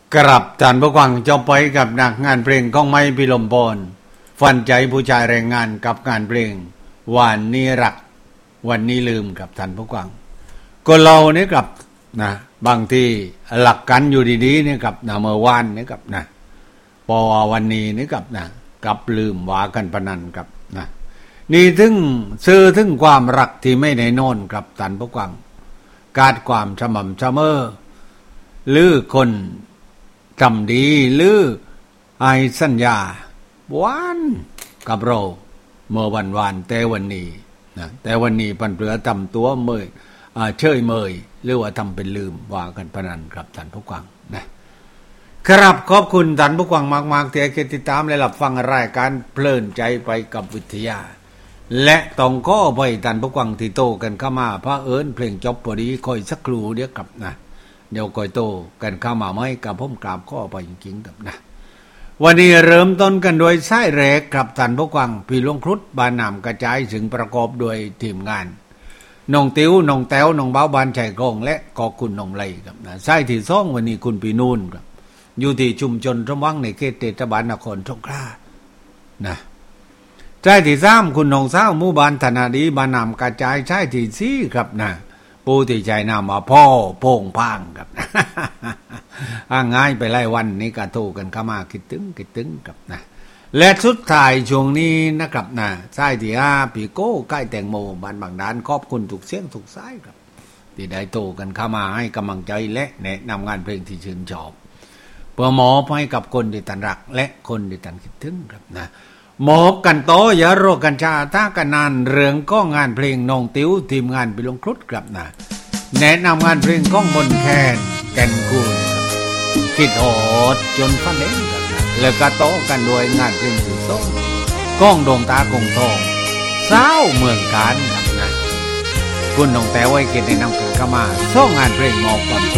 กลับท่านผู้ฟังจบไปกับนักงานเพลงก้องไม้พิลมพรฝันใจผู้ชายแรงงานกับงานเพลงวันนี้รักวันนี้ลืมกับท่านผู้ฟังก็เราเนี่ยกับนะบางทีหลักกันอยู่ดีๆเนี่ยกับนะเมื่อวานเนี่ยกับนะพอวันนี้เนี่ยกับนะกับลืมว่ากันพนันกับนะนี่ถึงซื้อถึงความรักที่ไม่แน่นอนกับท่านผู้ฟังการความสม่ำเสมอหรือคนทำดีหรือไอ้สัญญาหวานกับเราเมื่อวันแต่วันนี้นะแต่วันนี้ปันเปลือทำตัวเมยเชยเมยหรือว่าทำเป็นลืมว่ากันพนันครับท่านผู้ฟังนะครับขอบคุณท่านผู้ฟังมากๆที่ติดตามและรับฟังรายการเพลินใจไปกับวิทยาและต้องขอไปท่านผู้ฟังที่โตกันเข้ามาพระเอิญเพลงจบพอดีคอยสักครู่เดียวกับนะเดี๋ยวก่อยโตกันเข้ามาไม่กับผมกราบข้อไปจริงๆกับนะวันนี้เริ่มต้นกันโดยสายแรกกับท่านผู้ฟังพี่หลวงครุฑบานนามกระจายถึงประกอบโดยทีมงานน้องติ๋วน้องแต้วน้องเบ้าบานชัยกองและขอบคุณน้องไล่ครับนะสายที่2วันนี้คุณพี่นูนครับอยู่ที่ชุมชนสมหวังในเขตเทศบาลนครสงขลานะสายที่3คุณน้องสาวหมู่บ้านธนาดีบานนามกระจายสายที่4ครับนะปูที่ใจนามว่าพ่อโป่งพางครับ ง่ายไปไล่วันนี้ก็โทรกันเข้ามาคิดถึงครับนะและสุดท้ายช่วงนี้นะครับนะสายที่5พี่โก้ใกล้แตงโมบ้านบางดานขอบคุณทุกเสียงทุกสายครับที่ได้โทรกันเข้ามาให้กำลังใจและแนะนำงานเพลงที่ชื่นชอบเพื่อมอบให้กับคนที่ท่านรักและคนที่ท่านคิดถึงครับนะมอบกันโตอย่าโรกันชาถ้ากันนานเรื่องก็งานเพลงน้องติ๋วทีมงานไปลงครุฑครับนะแนะนำงานเพลงก้องบนแคนแก่นคูณคิดโหดจนฟันเล่นครับนะแล้วก็โตกันด้วยงานเพลงสุดโซ่ก้องดวงตาคงทองสาวเมืองการครับนะคุณน้องแต้วไว้เกิดในนำกันเข้ามาส่งงานเพลงมอบความ